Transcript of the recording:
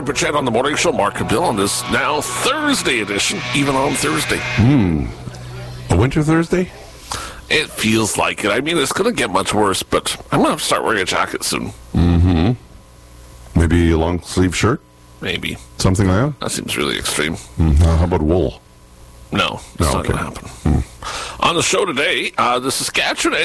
and Bridget on the morning show. Mark and Bill on this now Thursday edition, even on Thursday. A winter Thursday? It feels like it. I mean, it's going to get much worse, but I'm going to start wearing a jacket soon. Maybe a long sleeve shirt? Maybe. Something like that? That seems really extreme. How about wool? No, it's not okay. going to happen. On the show today, the Saskatchewan